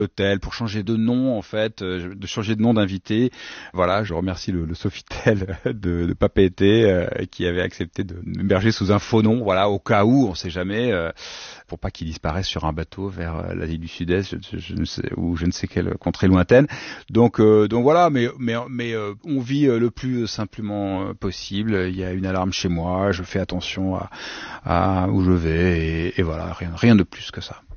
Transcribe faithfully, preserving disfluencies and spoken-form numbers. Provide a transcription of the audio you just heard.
Hôtel pour changer de nom en fait, euh, de changer de nom d'invité. Voilà, je remercie le, le Sofitel de, de Papeete euh, qui avait accepté de m'héberger sous un faux nom. Voilà, au cas où, on sait jamais, euh, pour pas qu'il disparaisse sur un bateau vers euh, l'Asie du Sud-Est, je, je, je ne sais, ou je ne sais quelle contrée lointaine. Donc, euh, donc voilà, mais mais mais euh, on vit euh, le plus simplement euh, possible. Il y a une alarme chez moi, je fais attention à, à où je vais et, et voilà, rien rien de plus que ça.